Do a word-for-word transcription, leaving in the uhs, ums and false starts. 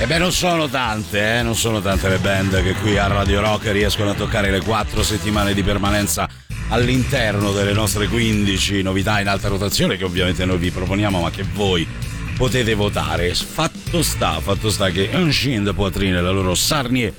E beh, non sono tante, eh, non sono tante le band che qui a Radio Rock riescono a toccare le quattro settimane di permanenza all'interno delle nostre quindici novità in alta rotazione, che ovviamente noi vi proponiamo, ma che voi potete votare. Fatto sta, fatto sta che Un Chien de Poitrine, la loro Sarnier